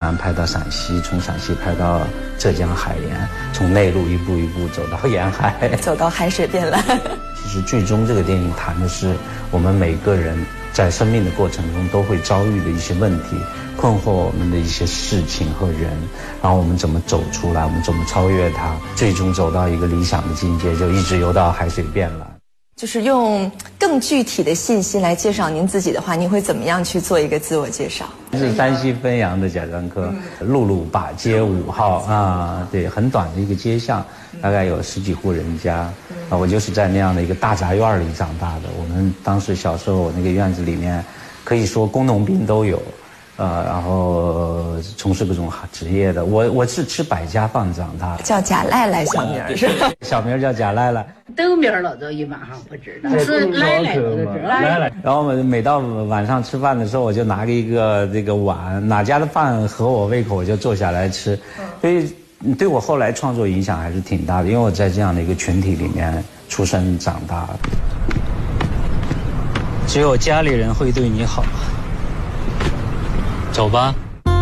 南拍到陕西，从陕西拍到浙江海盐，从内陆一步一步走到沿海， 走到海水变蓝。 其实最终这个电影谈的是我们每个人在生命的过程中都会遭遇的一些问题，困惑我们的一些事情和人，然后我们怎么走出来，我们怎么超越它，最终走到一个理想的境界，就一直游到海水变蓝。 就是用更具体的信息来介绍您自己的话，您会怎么样去做一个自我介绍？ 是山西汾阳的贾樟柯，陆路把街5号啊，对，很短的一个街巷，大概有10几户人家，我就是在那样的一个大杂院里长大的。我们当时小时候那个院子里面，可以说工农兵都有。然后从事各种职业的，我是吃百家饭长大的， 叫贾赖赖小名是吧？ 小名叫贾赖赖， 豆名老都一晚上不知道，是赖赖都知道。赖赖。 然后每到晚上吃饭的时候，我就拿一个这个碗，哪家的饭合我胃口，我就坐下来吃。所以对我后来创作影响还是挺大的，因为我在这样的一个群体里面出生长大的。只有家里人会对你好。走吧。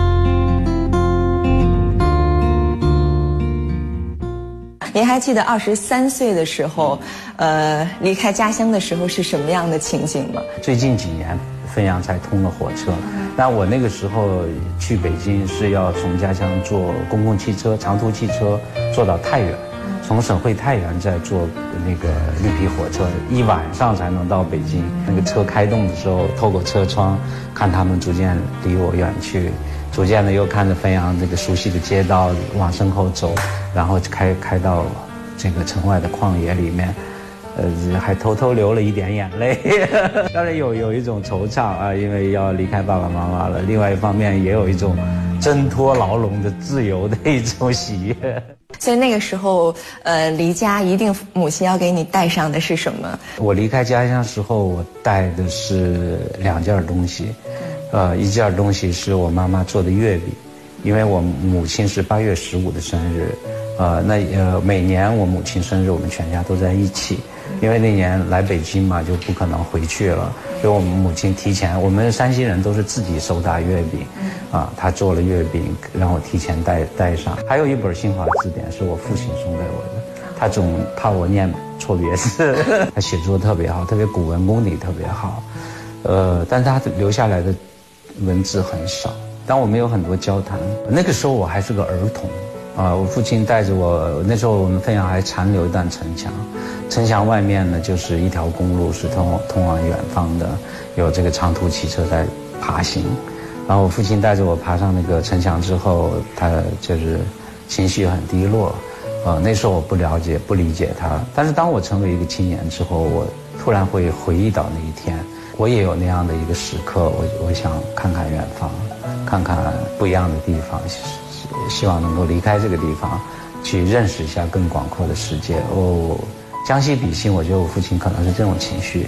您还记得23岁的时候，离开家乡的时候是什么样的情景吗？ 最近几年，汾阳才通了火车。那我那个时候去北京是要从家乡坐公共汽车、长途汽车坐到太原，从省会太原再坐那个绿皮火车，一晚上才能到北京。那个车开动的时候，透过车窗看他们逐渐离我远去，逐渐的又看着汾阳这个熟悉的街道往身后走，然后开到这个城外的旷野里面，还偷偷流了一点眼泪。当然有一种惆怅啊，因为要离开爸爸妈妈了。另外一方面也有一种挣脱牢笼的自由的一种喜悦。 所以那个时候，离家一定母亲要给你带上的是什么？ 我离开家乡时候，我带的是2件东西，一件东西是我妈妈做的月饼，因为我母亲是8月15的生日，每年我母亲生日我们全家都在一起，因为那年来北京嘛就不可能回去了，所以我们母亲提前，我们山西人都是自己手打月饼，她做了月饼让我提前带上。还有一本新华字典是我父亲送给我的，他总怕我念错别字，他写作特别好，特别古文功底特别好，但他留下来的文字很少，但我们有很多交谈。那个时候我还是个儿童。我父亲带着我，那时候我们汾阳还残留一段城墙，城墙外面呢就是一条公路，是通往远方的，有这个长途汽车在爬行。然后我父亲带着我爬上那个城墙之后，他就是情绪很低落。那时候我不了解、不理解他，但是当我成为一个青年之后，我突然会回忆到那一天，我也有那样的一个时刻，我想看看远方，看看不一样的地方。希望能够离开这个地方，去认识一下更广阔的世界。将心比心，我觉得我父亲可能是这种情绪。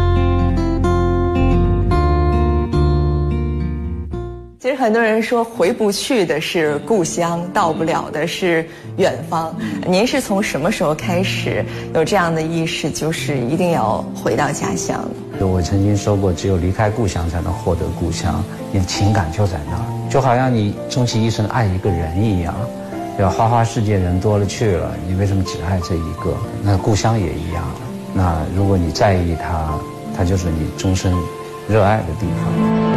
其实很多人说回不去的是故乡，到不了的是远方。您是从什么时候开始有这样的意识，就是一定要回到家乡？ 我曾经说过，只有离开故乡才能获得故乡，你的情感就在那儿，就好像你终其一生爱一个人一样，对吧？花花世界人多了去了，你为什么只爱这一个？那故乡也一样，那如果你在意它，它就是你终身热爱的地方。